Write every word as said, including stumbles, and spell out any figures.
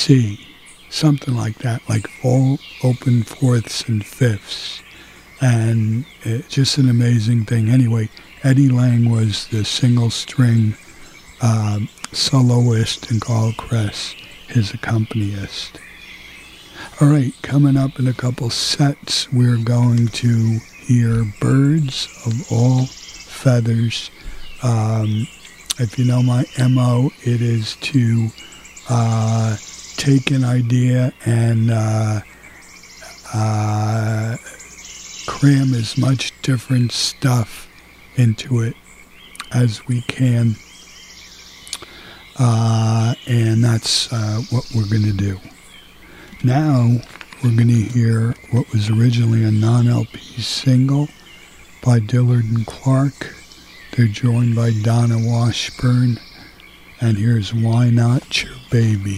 C, something like that, like all open fourths and fifths. And it's just an amazing thing. Anyway, Eddie Lang was the single string uh, soloist and Carl Kress his accompanist. All right, coming up in a couple sets, we're going to hear Birds of All Feathers. Um, if you know my M O, it is to uh, take an idea and uh, uh, cram as much different stuff into it as we can. Uh, and that's uh, what we're going to do. Now, we're going to hear what was originally a non-L P single by Dillard and Clark. They're joined by Donna Washburn. And here's Why Not Your Baby.